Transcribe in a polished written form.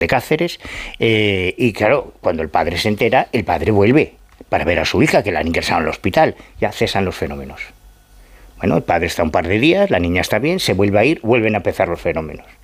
de Cáceres, y claro, cuando el padre se entera, el padre vuelve para ver a su hija, que la han ingresado al hospital, ya cesan los fenómenos. Bueno, el padre está un par de días, la niña está bien, se vuelve a ir, vuelven a empezar los fenómenos.